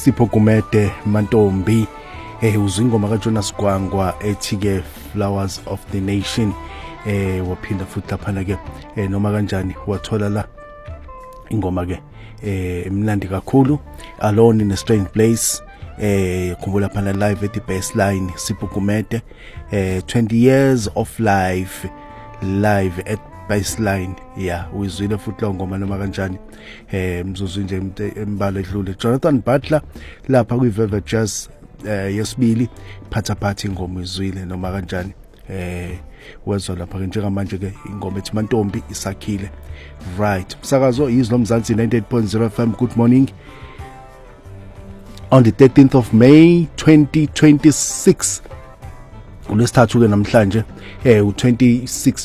Sipho Gumede Mantombi uzwe ingoma kaJonas Gwangwa ethi ke Flowers of the Nation. Waphinda futhi lapha ke noma kanjani wathola la ingoma ke emnandi kakhulu, Alone in a Strange Place. Khumbula phana live at the baseline Sipho Gumede 20 years of life live at baseline. Yeah, uyizwile futhi lo ngoma noma kanjani mzuzu nje embala edlule. Jonathan Butler lapha kwi Velvet Jazz yesibili phatha ingoma izwile noma kanjani wezwa lapha ke njengamanje ke ingoma ethi Mantombi isakhile. Right, umsakazo izlo Mzansi 98.0 FM. Good morning on the 13th of May 2026. Kulesithathu ke namhlanje u26